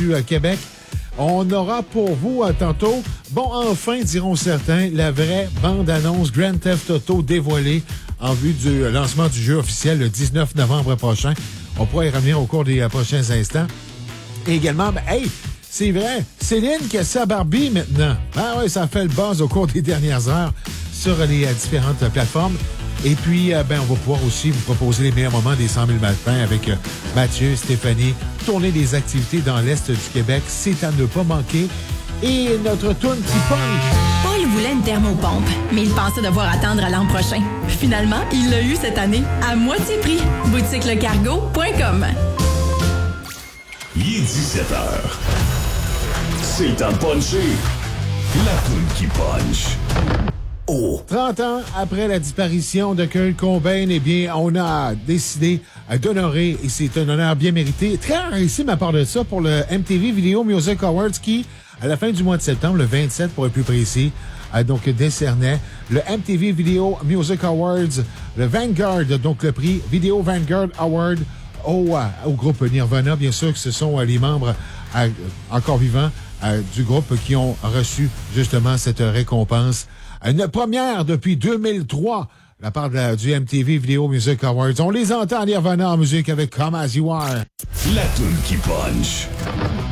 du Québec. On aura pour vous tantôt, bon, enfin, diront certains, la vraie bande-annonce Grand Theft Auto dévoilée en vue du lancement du jeu officiel le 19 novembre prochain. On pourra y revenir au cours des prochains instants. Et également, hey, c'est vrai, Céline qui a sa Barbie maintenant. Ah ouais, ça fait le buzz au cours des dernières heures sur les différentes plateformes. Et puis, on va pouvoir aussi vous proposer les meilleurs moments des 100 000 matins avec Mathieu, Stéphanie, tourner des activités dans l'Est du Québec. C'est à ne pas manquer. Et notre tourne qui punch. Paul voulait une thermopompe, mais il pensait devoir attendre à l'an prochain. Finalement, il l'a eu cette année, à moitié prix. boutiquelecargo.com. Il est 17h. C'est le temps de puncher. La toune qui punch. Oh. 30 ans après la disparition de Kurt Cobain, eh bien, on a décidé d'honorer, et c'est un honneur bien mérité, très rare ici, ma part de ça, pour le MTV Video Music Awards qui, à la fin du mois de septembre, le 27 pour être plus précis, donc décernait le MTV Video Music Awards, le Vanguard, donc le prix Video Vanguard Award au groupe Nirvana. Bien sûr que ce sont les membres encore vivants du groupe qui ont reçu justement cette récompense. Une première depuis 2003, la part du MTV Video Music Awards. On les entend Nirvana en musique avec Come As You Are. La toune qui punch.